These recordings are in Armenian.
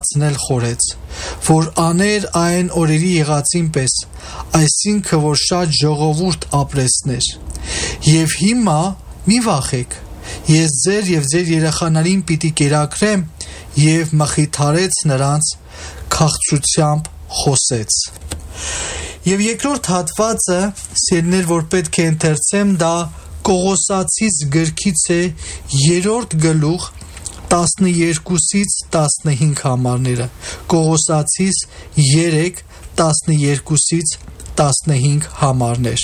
դարձնել խորեց, որ աներ այն օրերի եղածին պես, այսինքն որ շատ ժողովուրդ ապրեցներ։ Եվ հիմա մի վախեք, ես ձեր եւ ձեր երեխաներին պիտի կերակրեմ, եւ մխիթարեց նրանց, քաղցրությամբ խոսեց։ Եվ երկրորդ հատվածը, սիրելիներ, որ պետք է ընթերցեմ, դա Կողոսացիս գրքից է 3-րդ գլուխ 12-ից 15 համարները։ Կողոսացիս 3, 12-ից 15 համարներ։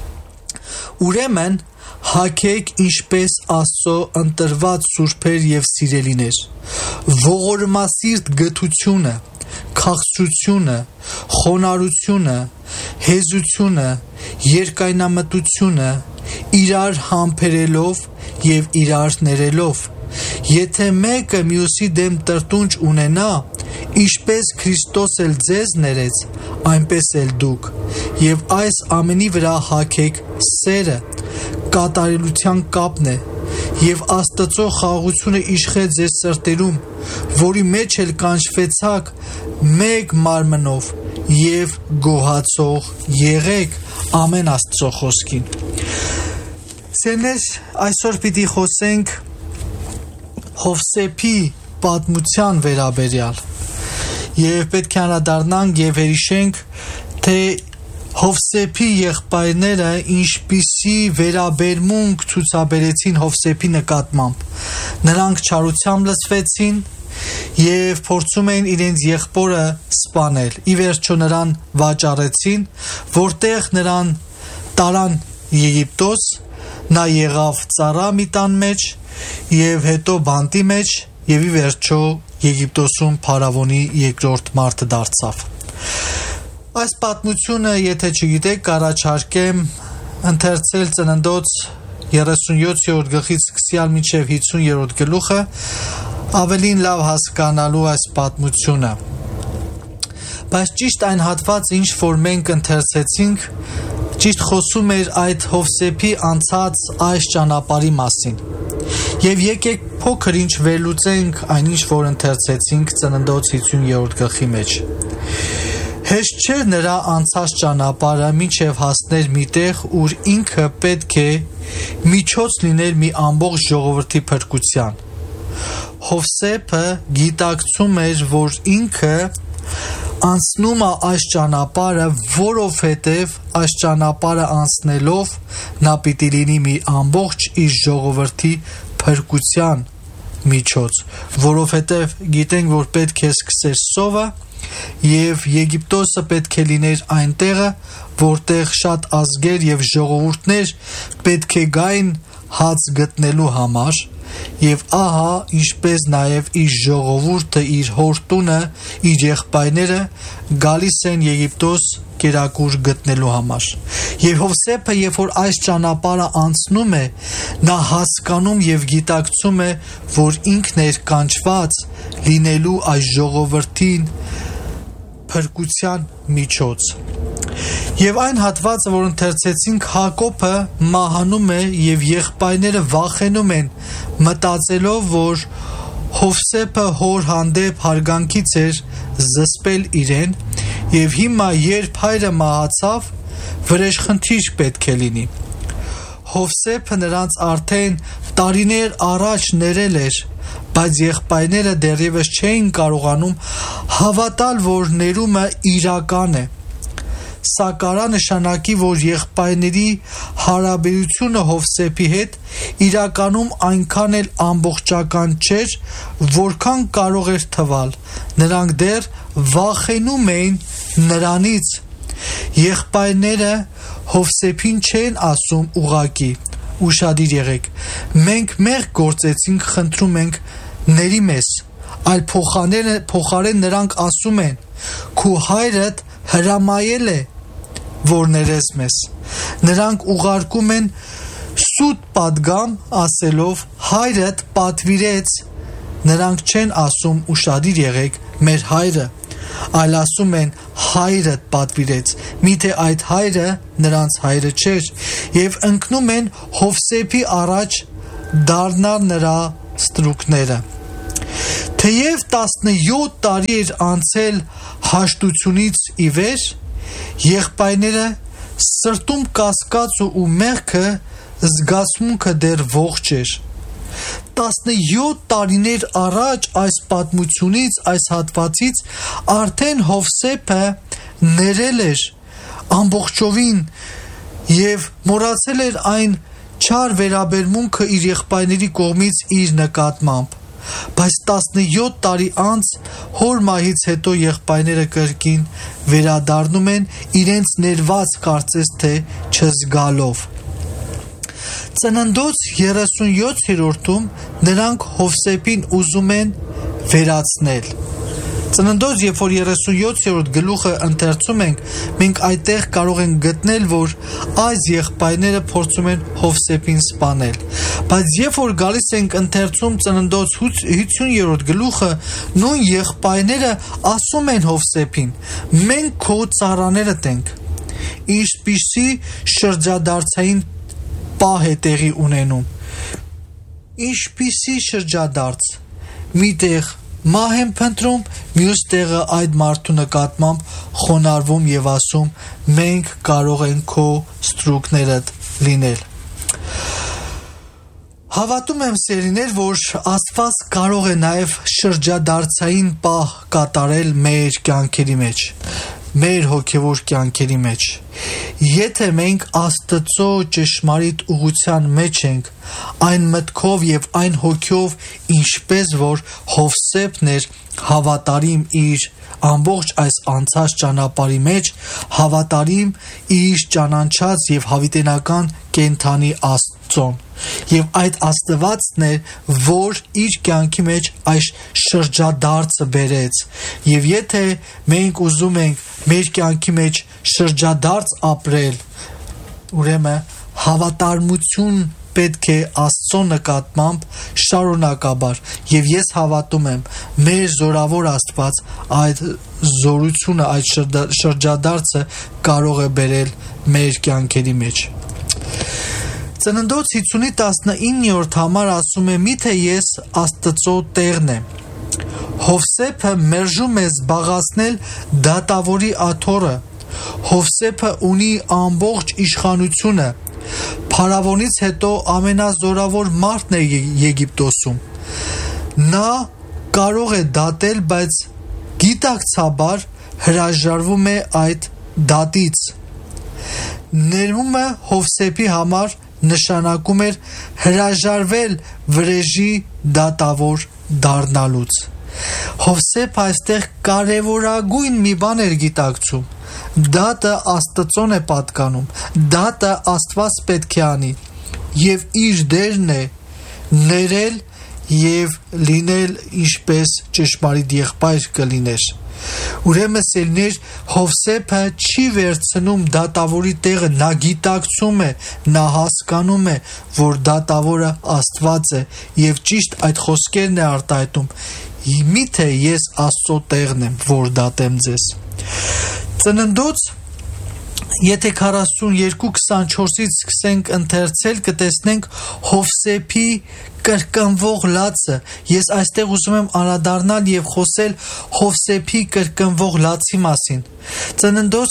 Ուրեմն հագեք ինչպես Աստծո ընտրված սուրբեր եւ սիրելիներ, ողորմասիրտ գթությունը, քաղցրությունը, խոնարհությունը, հեզությունը, երկայնամտությունը, իրար համբերելով եւ իրար ներելով, եթե մեկը մյուսի դեմ տրտունջ ունենա, ինչպես Քրիստոս էլ ձեզ ներեց, այնպես էլ դուք, եւ այս ամենի վրա հագեք սերը, կատարելության կապն է, եւ Աստծո խաղաղությունը իշխե ձեր սրտերում, որի մեջ էլ կանչվեցաք մեկ մարմնով եւ գոհացող եղեք։ Ամեն Աստծո խոսքին։ Սերներ, այսօր պիտի խոսենք Հովսեփի պատմության վերաբերյալ եւ պետք է անդրադառնանք եւ հիշենք, թե Հովսեփի եղբայրները ինչպիսի վերաբերմունք ցուցաբերեցին Հովսեփի նկատմամբ։ Նրանք չարությամբ լսվեցին եւ փորձում էին իրենց եղբորը սպանել։ Ի վերջո նրան վաճառեցին, որտեղ նրան տարան Եգիպտոս, նա եղավ ծառա մի տան մեջ եւ հետո բանտի մեջ եւ ի վերջո Եգիպտոսում փարավոնի երկրորդ մարդը դարձավ։ Այս պատմությունը, եթե չգիտեք, կառաջարկեմ ընթերցել Ծննդոց 37-րդ գլխից սկսյալ մինչև 50-րդ գլուխը, ավելին լավ հասկանալու այս պատմությունը։ Բայց ճիշտ այն հատվածը, ինչ որ մենք ընթերցեցինք, ճիշտ խոսում էր այդ Հովսեփի անցած այս ճանապարհի մասին։ Եվ եկեք փոքր ինչ վերլուծենք այնինչ որ ընթերցեցինք Ծննդոց 50-րդ գլխի մեջ։ Հեշտ չէր նրա անցած ճանապարհը մինչև հասներ մի տեղ, ուր ինքը պետք է միջոց լիներ մի ամբողջ ժողովրդի փրկության։ Հովսեփը գիտակցում էր, որ ինքը անցնում է այս ճանապարհը, որովհետև այս ճանապարհը անցնելով նա պիտի լինի մի ամբողջ իր ժողովրդի փրկության միջոց, որովհետև գիտենք, որ պետք է սկսեր սովը եւ Եգիպտոսը պետք է լիներ այն տեղը, որտեղ շատ ազգեր եւ ժողովուրդներ պետք է գային հաց գտնելու համար, եւ ահա ինչպես նաեւ իր ժողովուրդը, իր հոր տունը, իր եղբայրները գալիս են Եգիպտոս կերակուր գտնելու համար։ Եվ Հովսեփը, երբ որ այս ճանապարհը անցնում է, նա հասկանում եւ գիտակցում է, որ ինքն էր կանչված լինելու այս ժողովրդին փրկության միջոց։ Եվ այն հատվածը, որ ընթերցեցինք, Հակոբը մահանում է եւ եղբայրները վախենում են, մտածելով, որ Հովսեփը հոր հանդեպ հարգանքից էր զսպել իրեն, եւ հիմա երբ հայրը մահացավ, վրեժխնդիր պետք է լինի։ Հովսեփը նրանց արդեն տարիներ առաջ ներել էր, բայց եղբայրները դեռևս չէին կարողանում հավատալ, որ ներումը իրական է։ Սա կարա նշանակի, որ եղբայրների հարաբերությունը Հովսեփի հետ իրականում այնքան էլ ամբողջական չէր, որքան կարող էր թվալ։ Նրանք դեռ վախենում էին նրանից։ Եղբայրները Հովսեփին չեն ասում ուղակի. ուշադիր եղեք, մենք մեղք գործեցինք, խնդրում ենք ների մեզ, այլ փոխարեն նրանք ասում են. քու հայրդ հրամայել է, որ ներես մեզ։ Նրանք ուղարկում են սուտ պատգամ ասելով հայրդ պատվիրեց, նրանք չեն ասում ուշադիր եղեք մեր հայրը, այլ ասում են հայրդ պատվիրեց, միթե այդ հայրը նրանց հայրը չէր, եւ ընկնում են Հովսեփի առաջ դառնալ նրա ստրուկները։ Թեև 17 տարի էր անցել հաշտությունից ի վեր, եղբայրները սրտում կասկածը ու մեղքը զգացմունքը դեռ ողջ էր։ 17 տարիներ առաջ այս պատմությունից, այս հատվածից արդեն Հովսեփը ներել էր ամբողջովին եւ մոռացել էր այն չար վերաբերմունքը իր եղբայրների կողմից իր նկատմամբ, բայց 17 տարի անց հոր մահից հետո եղբայրները կրկին վերադառնում են իրենց ներված կարծես թե չզգալով։ Ծննդոց 37-րդում նրանք Հովսեփին ուզում են վերացնել։ Ծննդոց, երբ որ 37-րդ գլուխը ընթերցում ենք, մենք այդտեղ կարող ենք գտնել, որ այս եղբայրները փորձում են Հովսեփին սպանել։ Բայց երբ որ գալիս ենք ընթերցում Ծննդոց 50-րդ գլուխը, նույն եղբայրները ասում են Հովսեփին. մենք քո ծառաներդ ենք։ Ինչպիսի շրջադարձային պահ է տեղի ունենում։ Ինչպիսի շրջադարձ։ Միտեղ մահ եմ փնտրում, մյուս տեղը այդ մարդու նկատմամբ խոնարհվում եւ ասում մենք կարող ենք քո ստրուկներդ լինել։ Հավատում եմ սերիներ, որ Աստված կարող է նաեւ շրջադարձային պահ կատարել մեր կյանքերի մեջ, մեր հոգևոր կյանքերի մեջ։ Եթե մենք Աստծո ճշմարիտ ուղղության մեջ ենք, այն մտքով եւ այն հոգով, ինչպես որ Հովսեփն էր հավատարիմ իր ամբողջ այս անցած ճանապարհի մեջ, հավատարիմ իր ճանաչած եւ հավիտենական կենթանի Աստծոն, եւ այդ Աստվածն է, որ իր կյանքի մեջ այս շրջադարձը բերեց, եւ եթե մենք ուզում ենք մեր կյանքի մեջ շրջադարձ ապրել, ուրեմն հավատարմություն պետք է Աստծո նկատմամբ շարունակաբար, եւ ես հավատում եմ մեր զորավոր Աստված այդ զորությունը, այդ շրջադարձը կարող է բերել մեր կյանքերի մեջ։ Ծննդոց 50-19-րդ համար ասում է. միթե ես Աստծո տեղն եմ։ Հովսեփը մերժում է զբաղացնել դատավորի աթոռը։ Հովսեփը ունի ամբողջ իշխանությունը։ Փարավոնից հետո ամենազորավոր մարդն է Եգիպտոսում։ Նա կարող է դատել, բայց գիտակցաբար հրաժարվում է այդ դատից։ Ներումը Հովսեփի համար նշանակում էր հրաժարվել վրեժի դատավոր դառնալուց։ Հովսեփը այստեղ կարևորագույն մի բան էր գիտակցում։ Դատը Աստծոն է պատկանում, դատը Աստված պետք է անի, եւ իր դերն է ներել եւ լինել ինչպես ճշմարիտ եղբայր կլիներ։ Ուրեմն սերներ, Հովսեփը չի վերցնում դատավորի տեղը, նա գիտակցում է, նա հասկանում է, որ դատավորը Աստված է եւ ճիշտ այդ խոսքերն է արտահայտում. միթե ես Աստծո տեղն եմ, որ դատեմ ձեզ։ Ծննդոց եթե 42-24-ից սկսենք ընթերցել, կտեսնենք Հովսեփի կրկնվող լացը։ Ես այստեղ ուզում եմ անդրադառնալ եւ խոսել Հովսեփի կրկնվող լացի մասին։ Ծննդոց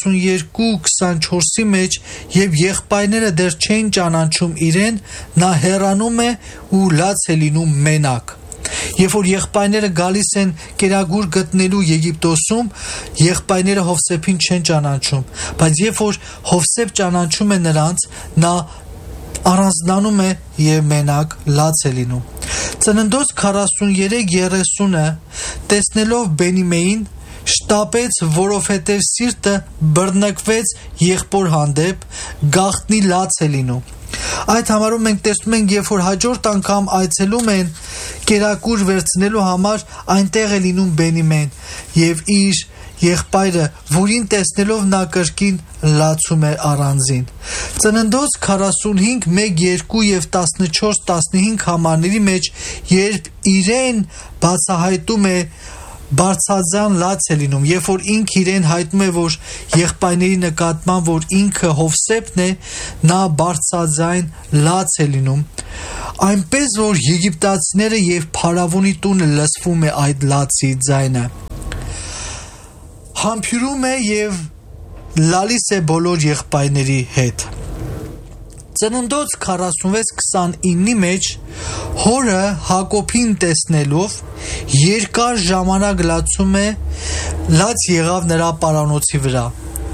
42-24-ի մեջ եւ եղբայրները դեռ չեն ճանաչում իրեն, նա հեռանում է ու լաց է լինում մենակ։ Երբ որ եղբայրները գալիս են կերագուր գտնելու Եգիպտոսում, եղբայրները Հովսեփին չեն ճանաչում, բայց երբ որ Հովսեփ ճանաչում է նրանց, նա առանձնանում է եւ մենակ լաց է լինում։ Ծննդոց 43-30-ը տեսնելով Բենիմեին շտապեց, որովհետև սիրտը բռնկվեց եղբոր հանդեպ, գաղտնի լաց է լինում։ Այդ համարում մենք տեսնում ենք, երբ որ հաջորդ անգամ այցելում են կերակուր վերցնելու համար, այնտեղ է լինում Բենիմեն եւ իր եղբայրը, որին տեսնելով նա կրկին լացում է առանձին։ Ծննդոց 45, 1, 2 եւ 14-15 համարների մեջ, երբ իրեն բացահայտում է բարձրաձայն լաց է լինում, երբ որ ինքը իրեն հայտնում է, որ եղբայրների նկատմամբ, որ ինքը Հովսեփն է, նա բարձրաձայն լաց է լինում, այնպես որ եգիպտացիները եւ փարավոնի տունը լսվում է այդ լացի ձայնը, համբուրում է եւ լալիս է բոլոր եղբայրների հետ։ Ծննդոց 46-29-ի մեջ հորը Հակոբին տեսնելով երկար ժամանակ լացում է, լաց եղավ նրա պարանոցի վրա։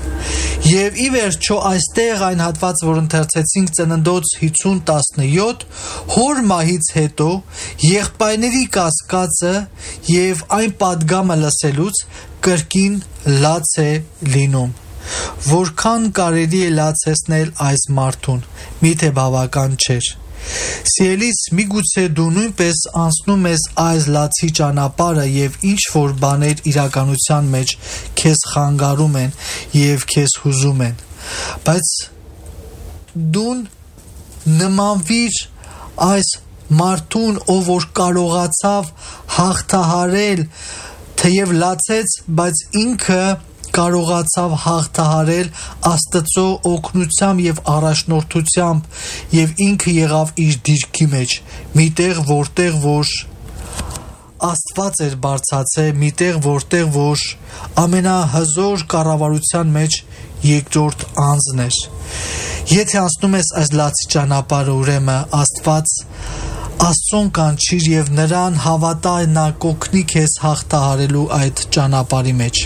Եվ ի վերջո այստեղ այն հատված, որ ընթերցեցինք ծննդոց 50-17, հոր մահից հետո եղբայրների կասկածը եւ այն պատգամը լսելուց կրկին լաց է լինում։ Որքան կարելի է լացեցնել այս մարդուն, միթե բավական չէր։ Սիրելիս, միգուցե դու նույնպես անցնում ես այս լացի ճանապարհը եւ ինչ որ բաներ իրականության մեջ քեզ խանգարում են եւ քեզ հուզում են, բայց դու նմանվիր այս մարդուն, ով որ կարողացավ հաղթահարել, թեև լացեց, բայց ինքը կարողացավ հաղթահարել Աստծո օգնությամբ եւ առաջնորդությամբ եւ ինքը եղավ իր դիրքի մեջ, միտեղ որտեղ որ Աստված էր բարձացել, միտեղ որտեղ որ ամենահզոր կառավարության մեջ երկրորդ անձն էր։ Եթե անցնում ես այս լացի ճանապարհը, ուրեմն Աստծուն կանչիր եւ նրան հավատա, նա կօգնի քեզ հաղթահարելու այդ ճանապարհի մեջ։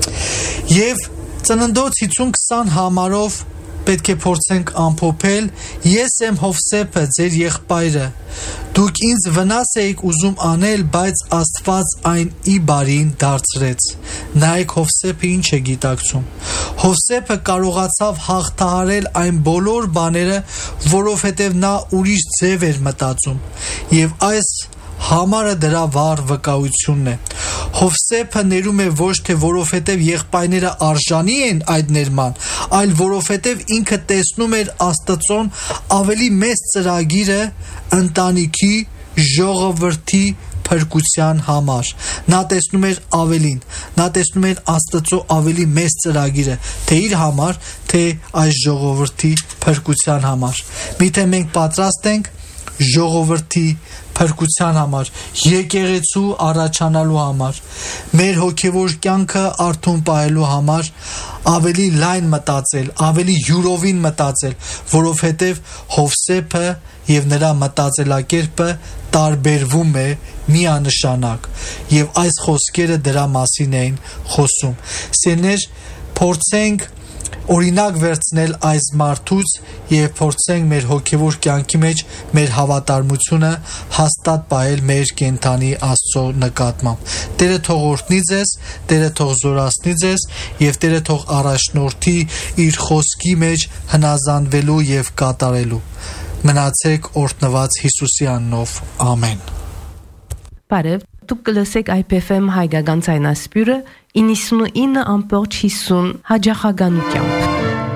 Եվ ծննդոց 50-20 համարով պետք է փորձենք ամփոփել. ես եմ Հովսեփը, ձեր եղբայրը, դուք ինձ վնաս էիք ուզում անել, բայց Աստված այն ի բարին դարձրեց։ Նայեք Հովսեփը ինչ է գիտակցում։ Հովսեփը կարողացավ հաղթահարել այն բոլոր բաները, որովհետև նա ուրիշ ձև էր մտածում, եւ այս համարը դրա վառ վկայությունն է։ Հովսեփը ներում է ոչ թե որովհետև եղբայրները արժանի են այդ ներման, այլ որովհետև ինքը տեսնում էր Աստծոն ավելի մեծ ծրագիրը ընտանիքի, ժողովրդի փրկության համար։ Նա տեսնում էր ավելին, նա տեսնում էր Աստծո ավելի մեծ ծրագիրը, թե իր համար, թե այս ժողովրդի փրկության համար։ Միթե մենք պատրաստ ենք ժողովրդի փրկության համար, եկեղեցու առաջանալու համար, մեր հոգևոր կյանքը արթուն պահելու համար ավելի լայն մտածել, ավելի յուրովին մտածել, որովհետև Հովսեփը եւ նրա մտածելակերպը տարբերվում է միանշանակ, եւ այս խոսքերը դրա մասին էին խոսում։ Սերներ, փորձենք օրինակ վերցնել այս մարդուց եւ փորձենք մեր հոգևոր կյանքի մեջ մեր հավատարմությունը հաստատ պահել մեր կենթանի Աստծո նկատմամբ։ Տերը թող օրհնի ձեզ, Տերը թող զորացնի ձեզ եւ Տերը թող առաջնորդի իր խոսքի մեջ հնազանդվելու եւ կատարելու։ Մնացեք օրհնված Հիսուսի անունով։ Ամեն։ Բարև, դուք կլսեք IPFM հայկական ցայնասպյուրը 99.50 հաջախականությամբ։